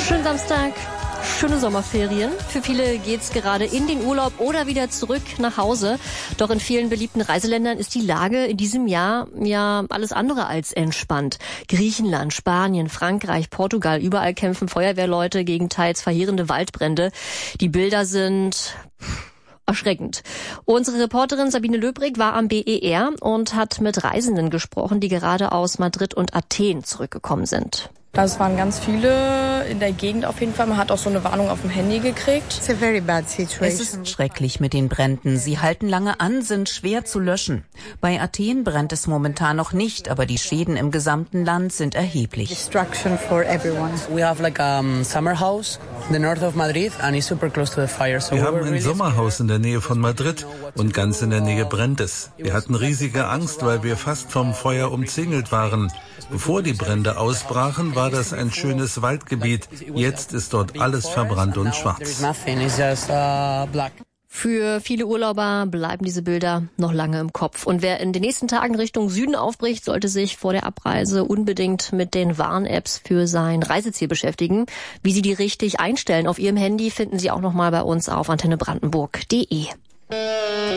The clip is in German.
Schönen Samstag, schöne Sommerferien. Für viele geht's gerade in den Urlaub oder wieder zurück nach Hause. Doch in vielen beliebten Reiseländern ist die Lage in diesem Jahr ja alles andere als entspannt. Griechenland, Spanien, Frankreich, Portugal, überall kämpfen Feuerwehrleute gegen teils verheerende Waldbrände. Die Bilder sind erschreckend. Unsere Reporterin Sabine Löbrig war am BER und hat mit Reisenden gesprochen, die gerade aus Madrid und Athen zurückgekommen sind. Das waren ganz viele in der Gegend auf jeden Fall. Man hat auch so eine Warnung auf dem Handy gekriegt. Es ist schrecklich mit den Bränden. Sie halten lange an, sind schwer zu löschen. Bei Athen brennt es momentan noch nicht, aber die Schäden im gesamten Land sind erheblich. We have like a summer house in the north of Madrid and it's super close to the fire. Wir haben ein Sommerhaus in der Nähe von Madrid und ganz in der Nähe brennt es. Wir hatten riesige Angst, weil wir fast vom Feuer umzingelt waren. Bevor die Brände ausbrachen, war das ein schönes Waldgebiet. Jetzt ist dort alles verbrannt und schwarz. Für viele Urlauber bleiben diese Bilder noch lange im Kopf. Und wer in den nächsten Tagen Richtung Süden aufbricht, sollte sich vor der Abreise unbedingt mit den Warn-Apps für sein Reiseziel beschäftigen. Wie Sie die richtig einstellen auf Ihrem Handy, finden Sie auch noch mal bei uns auf antennebrandenburg.de.